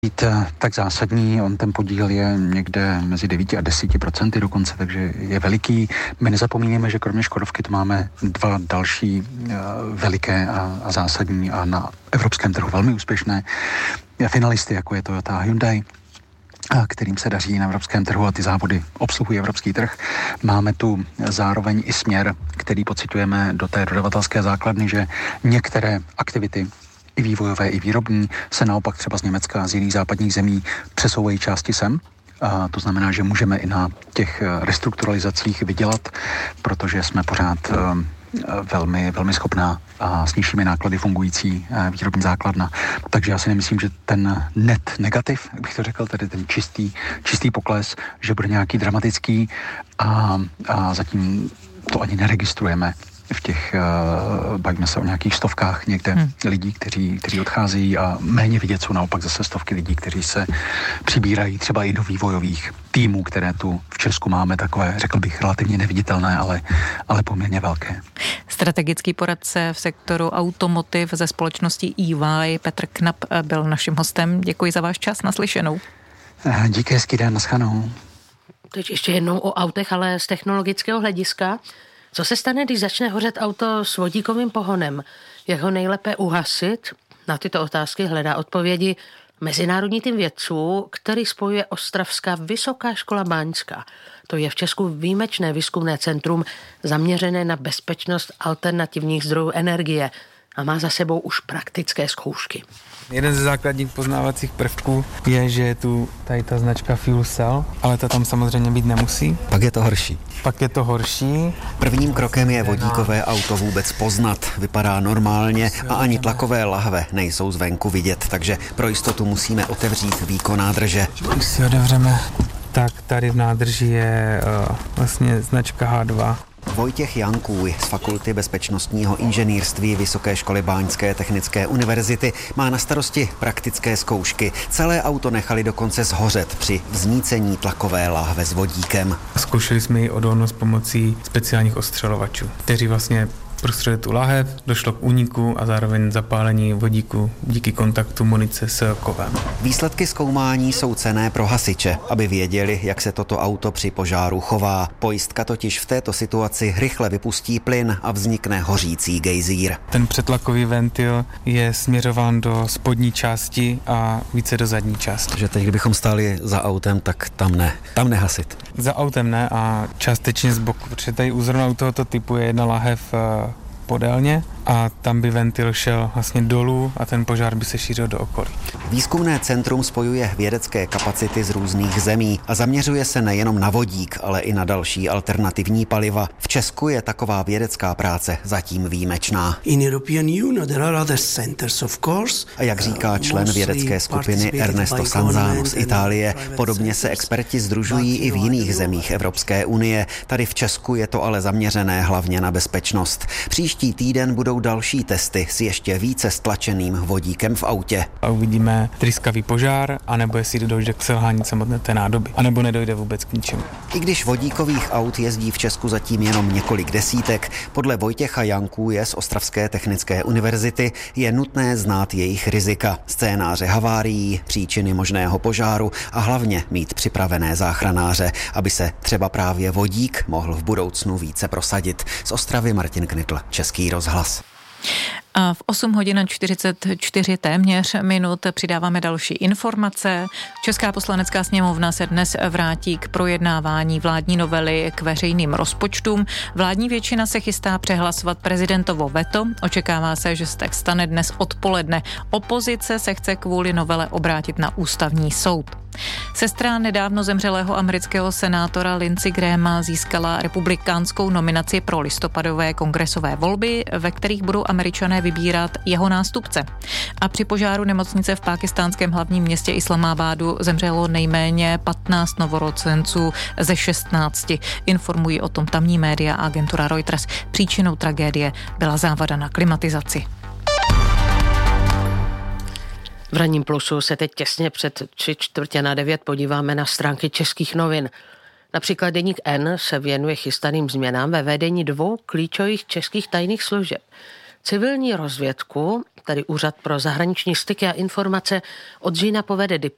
být tak zásadní, on ten podíl je někde mezi 9 a 10% dokonce, takže je veliký. My nezapomínáme, že kromě Škodovky to máme dva další veliké a zásadní a na evropském trhu velmi úspěšné finalisty, jako je Toyota a Hyundai, kterým se daří na evropském trhu a ty závody obsluhují evropský trh. Máme tu zároveň i směr, který pociťujeme do té dodavatelské základny, že některé aktivity i vývojové, i výrobní se naopak třeba z Německa a z jiných západních zemí přesouvají části sem. A to znamená, že můžeme i na těch restrukturalizacích vydělat, protože jsme pořád velmi, velmi schopná a s nižšími náklady fungující výrobní základna. Takže já si nemyslím, že ten net negativ, jak bych to řekl, tedy ten čistý pokles, že bude nějaký dramatický a zatím to ani neregistrujeme v těch, bavíme se o nějakých stovkách někde lidí, kteří odcházejí a méně vidět jsou naopak zase stovky lidí, kteří se přibírají třeba i do vývojových týmů, které tu v Česku máme takové, řekl bych, relativně neviditelné, ale poměrně velké. Strategický poradce v sektoru automotiv ze společnosti EY Petr Knap byl naším hostem. Děkuji za váš čas, naslyšenou. Díky, hezký den, naschledanou. Teď ještě jednou o autech, ale z technologického hlediska. Co se stane, když začne hořet auto s vodíkovým pohonem? Jak ho nejlépe uhasit? Na tyto otázky hledá odpovědi mezinárodní tým vědců, který spojuje Ostravská vysoká škola báňská. To je v Česku výjimečné výzkumné centrum zaměřené na bezpečnost alternativních zdrojů energie a má za sebou už praktické zkoušky. Jeden ze základních poznávacích prvků je, že je tu tady ta značka Fuel Cell, ale ta tam samozřejmě být nemusí. Pak je to horší. Prvním krokem je vodíkové auto vůbec poznat. Vypadá normálně a ani tlakové lahve nejsou zvenku vidět, takže pro jistotu musíme otevřít výkon nádrže. Když si otevřeme, tak tady v nádrži je vlastně značka H2. Vojtěch Jankůj z Fakulty bezpečnostního inženýrství Vysoké školy báňské technické univerzity má na starosti praktické zkoušky. Celé auto nechali dokonce shořet při vznícení tlakové lahve s vodíkem. Zkoušeli jsme ji odolnost pomocí speciálních ostřelovačů, kteří vlastně prostředili tu lahev, došlo k úniku a zároveň zapálení vodíku díky kontaktu munice s kovem. Výsledky zkoumání jsou cenné pro hasiče, aby věděli, jak se toto auto při požáru chová. Pojistka totiž v této situaci rychle vypustí plyn a vznikne hořící gejzír. Ten přetlakový ventil je směřován do spodní části a více do zadní části. Že teď, kdybychom stáli za autem, tak tam nehasit. Za autem ne a částečně z boku, protože tady u zrovna u tohoto typu je jedna lahev podélně a tam by ventil šel vlastně dolů a ten požár by se šířil do okolí. Výzkumné centrum spojuje vědecké kapacity z různých zemí a zaměřuje se nejenom na vodík, ale i na další alternativní paliva. V Česku je taková vědecká práce zatím výjimečná. A jak říká člen vědecké skupiny Ernesto Sanzano z Itálie, podobně se experti sdružují i v jiných zemích Evropské unie. Tady v Česku je to ale zaměřené hlavně na bezpečnost. Příští týden budou další testy s ještě více stlačeným vodíkem v autě. A uvidíme tryskavý požár, anebo jestli dojde k selhání samotné té nádoby, anebo nedojde vůbec k ničemu. I když vodíkových aut jezdí v Česku zatím jenom několik desítek, podle Vojtěcha Jankůje z Ostravské technické univerzity je nutné znát jejich rizika, scénáře havárií, příčiny možného požáru a hlavně mít připravené záchranáře, aby se třeba právě vodík mohl v budoucnu více prosadit. Z Ostravy Martin Knitl, Český rozhlas. A v 8 hodin a 44 téměř minut přidáváme další informace. Česká poslanecká sněmovna se dnes vrátí k projednávání vládní novely k veřejným rozpočtům. Vládní většina se chystá přehlasovat prezidentovo veto. Očekává se, že se tak stane dnes odpoledne. Opozice se chce kvůli novele obrátit na ústavní soud. Sestra nedávno zemřelého amerického senátora Lindsey Grahama získala republikánskou nominaci pro listopadové kongresové volby, ve kterých budou Američané vybírat jeho nástupce. A při požáru nemocnice v pákistánském hlavním městě Islamabadu zemřelo nejméně 15 novorozenců ze 16. Informují o tom tamní média a agentura Reuters. Příčinou tragédie byla závada na klimatizaci. V Ranním plusu se teď těsně před 8:45 podíváme na stránky českých novin. Například deník N se věnuje chystaným změnám ve vedení 2 klíčových českých tajných služeb. Civilní rozvědku, tedy Úřad pro zahraniční styky a informace, od října povede diplomat